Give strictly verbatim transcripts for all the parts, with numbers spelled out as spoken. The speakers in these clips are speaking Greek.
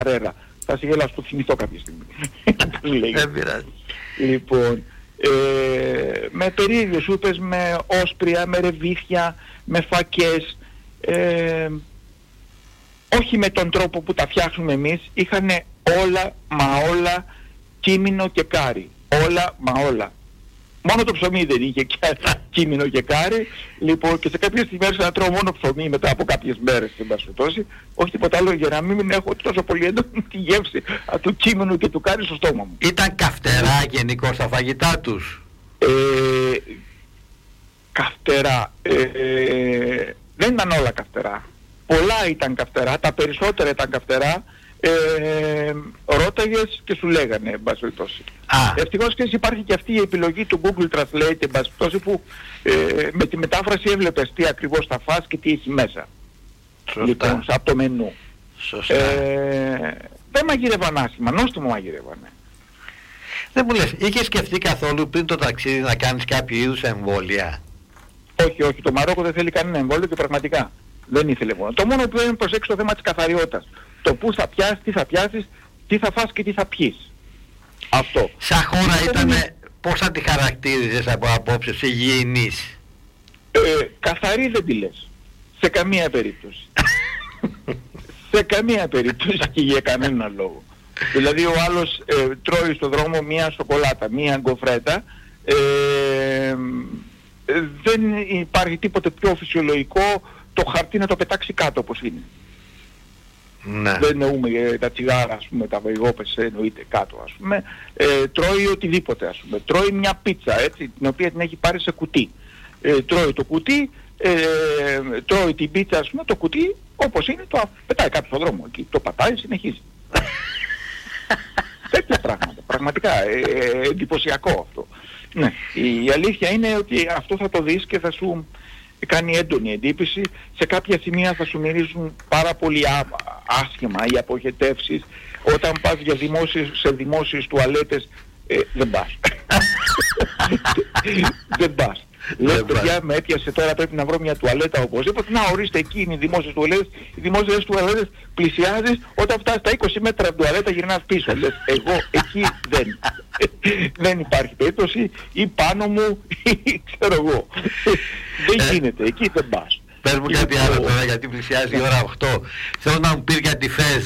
Καρέρα. Θα σε γελάσω, το θυμηθώ κάποια στιγμή. Δεν πειράζει. Λοιπόν, ε, με περίεργες σούπες, με όσπρια, με ρεβίθια, με φακές, ε, όχι με τον τρόπο που τα φτιάχνουμε εμείς, είχαν όλα, μα όλα, κίμηνο και κάρι. Όλα, μα όλα. Μόνο το ψωμί δεν είχε κίμηνο και κάρι, λοιπόν, και σε κάποιες στιγμές να τρώω μόνο ψωμί μετά από κάποιες μέρες, εν πάση περιπτώσει, όχι τίποτα άλλο, για να μην έχω τόσο πολύ έντονη τη γεύση του κίμηνου και του κάρι στο στόμα μου. Ήταν καυτερά γενικώς τα φαγητά τους? Ε, καυτερά. Ε, ε, δεν ήταν όλα καυτερά. Πολλά ήταν καυτερά, τα περισσότερα ήταν καυτερά. Ε, ρώταγες και σου λέγανε, εν πάση περιπτώσει. Ευτυχώς και υπάρχει και αυτή η επιλογή του Google Translate, εν πάση περιπτώσει, που ε, με τη μετάφραση έβλεπες τι ακριβώς θα φας και τι έχει μέσα. Σωστά. Λοιπόν, από το μενού. Σωστά. Ε, δεν μαγειρεύαν άσχημα, νόστιμο μαγειρεύανε. Δεν μου λες, είχες σκεφτεί καθόλου πριν το ταξίδι να κάνεις κάποιο είδους εμβόλια? Όχι, όχι, το Μαρόκο δεν θέλει κανένα εμβόλιο και πραγματικά δεν ήθελε μόνο. Το μόνο που πρέπει να προσέξεις το θέμα της καθαριότητας. Το πού θα πιάσεις, τι θα πιάσεις, τι θα φας και τι θα πιείς. Αυτό. Σαν χώρα ήτανε, πώς θα τη χαρακτήριζες από απόψεις υγιεινής? Ε, καθαρή δεν τη λες. Σε καμία περίπτωση. Σε καμία περίπτωση και για κανένα λόγο. Δηλαδή ο άλλος ε, τρώει στον δρόμο μία σοκολάτα, μία γκοφρέτα. Ε, ε, δεν υπάρχει τίποτε πιο φυσιολογικό το χαρτί να το πετάξει κάτω όπως είναι. Ναι. Δεν εννοούμε ε, τα τσιγάρα, ας πούμε, τα βεγόπες εννοείται κάτω, ας πούμε. Ε, τρώει οτιδήποτε, ας πούμε. Τρώει μια πίτσα, έτσι, την οποία την έχει πάρει σε κουτί. Ε, τρώει το κουτί, ε, τρώει την πίτσα, ας πούμε, το κουτί όπως είναι, το πετάει κάτω στον δρόμο. Εκεί το πατάει, συνεχίζει. Τέτοια πράγματα. Πραγματικά ε, ε, εντυπωσιακό αυτό. Ναι. Η αλήθεια είναι ότι αυτό θα το δεις και θα σου κάνει έντονη εντύπωση. Σε κάποια σημεία θα σου μυρίζουν πάρα πολύ α, άσχημα οι αποχετεύσεις. Όταν πας για δημόσιες, σε δημόσιες τουαλέτες, ε, δεν πας. Δεν πας. Λες, παιδιά, με έπιασε τώρα, πρέπει να βρω μια τουαλέτα οπωσδήποτε. Να, ορίστε, εκεί είναι οι δημόσιες τουαλέτες. Οι δημόσιες τουαλέτες πλησιάζεις, όταν φτάσεις στα είκοσι μέτρα από την τουαλέτα γυρνάς πίσω. Λες, εγώ εκεί δεν. Δεν υπάρχει περίπτωση, ή πάνω μου, ή ξέρω εγώ. Δεν γίνεται, εκεί δεν πας. Πες μου κάτι άλλο τώρα, γιατί πλησιάζει η ώρα οκτώ. Θέλω να μου πει για τη Φέζ.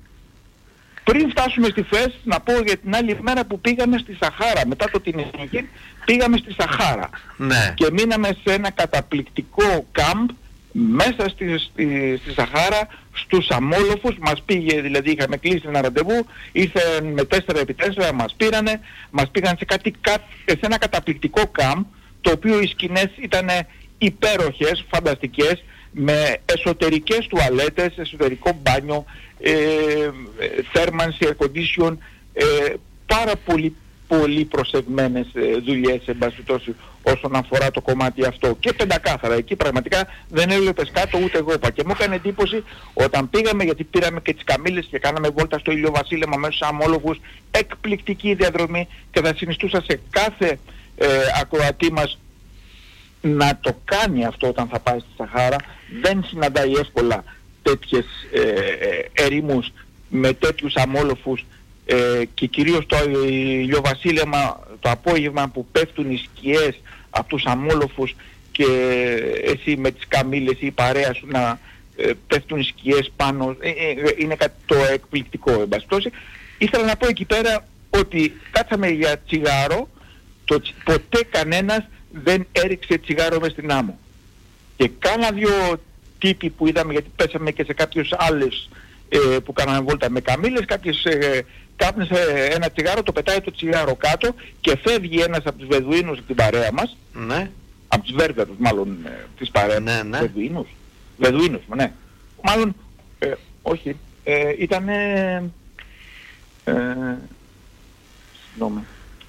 Πριν φτάσουμε στη Φέζ, να πω για την άλλη μέρα που πήγαμε στη Σαχάρα. Μετά το Τινησίγεν πήγαμε στη Σαχάρα. Ναι. Και μείναμε σε ένα καταπληκτικό κάμπ μέσα στη, στη, στη Σαχάρα, στους αμόλοφους. Μας πήγε, δηλαδή είχαμε κλείσει ένα ραντεβού, ήρθαν με τέσσερα επί τέσσερα, μας πήρανε, μας πήγαν σε, κάτι, σε ένα καταπληκτικό κάμπ, το οποίο οι σκηνές ήταν υπέροχες, φανταστικές, με εσωτερικές τουαλέτες, εσωτερικό μπάνιο, ε, θέρμανση, air condition, ε, πάρα πολύ πολύ προσεγμένες ε, δουλειές, εν πάση περιπτώσει, όσον αφορά το κομμάτι αυτό. Και πεντακάθαρα, εκεί πραγματικά δεν έβλεπες κάτω ούτε εγώ. Και μου έκανε εντύπωση όταν πήγαμε, γιατί πήραμε και τις καμήλες και κάναμε βόλτα στο ηλιοβασίλεμα μέσα στους αμόλοφους, εκπληκτική διαδρομή, και θα συνιστούσα σε κάθε ε, ακροατή μας να το κάνει αυτό όταν θα πάει στη Σαχάρα. Δεν συναντάει εύκολα τέτοιες ε, ε, ερήμους με τέτοιους αμόλοφους, ε, και κυρίως το ηλιοβασίλεμα το απόγευμα που πέφτουν οι σκιές από τους αμόλοφους και εσύ με τις καμήλες ή η παρέα σου να ε, πέφτουν οι σκιές πάνω, ε, ε, είναι κάτι το εκπληκτικό, εν πάση περιπτώσει. Ήθελα να πω εκεί πέρα ότι κάτσαμε για τσιγάρο, το, ποτέ κανένας δεν έριξε τσιγάρο μες στην άμμο. Και κάνα δύο τύποι που είδαμε, γιατί πέσαμε και σε κάποιους άλλους ε, που κάναμε βόλτα με καμήλες, κάποιες ε, κάπνισε ένα τσιγάρο, το πετάει το τσιγάρο κάτω και φεύγει ένας από τους Βεδουίνους από την παρέα μας, ναι. από τους Βέρβερους μάλλον ε, της παρέας, ναι, ναι. Βεδουίνους, Βεδουίνους, ναι. Μάλλον, ε, όχι, ε, ήταν, ε, ε, συγγνώμη.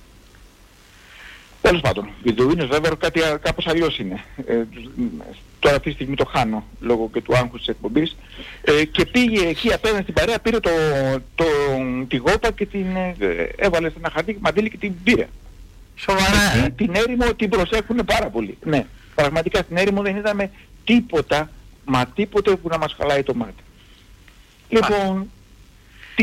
Τέλος πάντων, οι Βεδουίνους βέβαια κάτι κάπως αλλιώς είναι. Ε, τώρα αυτή τη στιγμή το χάνω λόγω και του άγχους της εκπομπής, ε, και πήγε εκεί απέναντι στην παρέα, πήρε το, το, τη γόπα και την ε, έβαλε σε ένα χαρτί μαντήλι και την πήρε. Σοβαρά, ε? Την έρημο την προσέχουν πάρα πολύ. Ναι, πραγματικά στην έρημο δεν είδαμε τίποτα, μα τίποτε που να μας χαλάει το μάτι. Λοιπόν,